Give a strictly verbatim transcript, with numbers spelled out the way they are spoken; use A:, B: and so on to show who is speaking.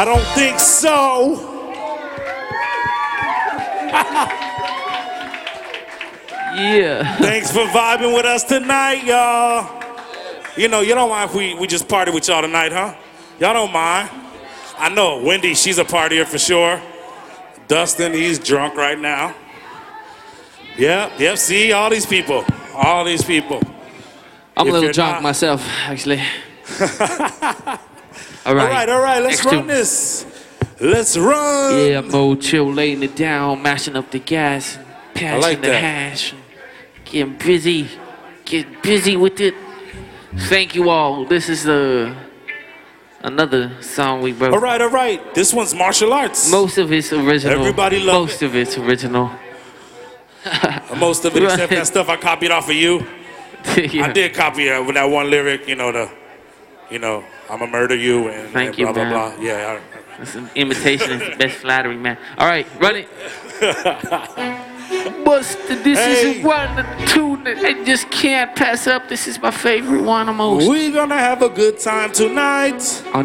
A: I don't think so.
B: Yeah.
A: Thanks for vibing with us tonight, y'all. You know, you don't mind if we, we just party with y'all tonight, huh? Y'all don't mind. I know, Wendy, she's a partier for sure. Dustin, he's drunk right now. Yep, yep, see, all these people. All these people.
B: I'm
A: If
B: a little
A: you're
B: drunk
A: not-
B: myself, actually. All right.
A: All right, all right, let's
B: Next
A: run
B: tune.
A: this. Let's run.
B: Yeah, Mo chill, laying it down, mashing up the gas, passing
A: like
B: the
A: that.
B: hash, getting busy, getting busy with it. Thank you all. This is the another song we wrote.
A: All right, all right. This one's martial arts.
B: Most of it's original.
A: Everybody love
B: Most
A: it.
B: of it's original.
A: Most of it, except
B: Right.
A: that stuff I copied off of you.
B: Yeah.
A: I did copy it with that one lyric, you know, the, you know, I'ma murder you and,
B: Thank
A: and
B: you,
A: blah, blah,
B: man.
A: blah. Yeah.
B: It's an imitation is the best flattery, man. All right, run it. Buster, this
A: Hey.
B: is one and two that I just can't pass up. This is my favorite one the
A: I,
B: most.
A: we gonna have a good time tonight.